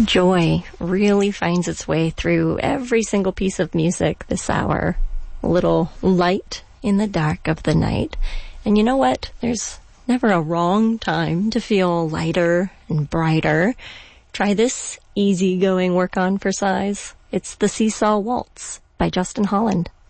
Joy really finds its way through every single piece of music this hour. A little light in the dark of the night. And you know what? There's never a wrong time to feel lighter and brighter. Try this easygoing work on for size. It's the Seesaw Waltz by Justin Holland.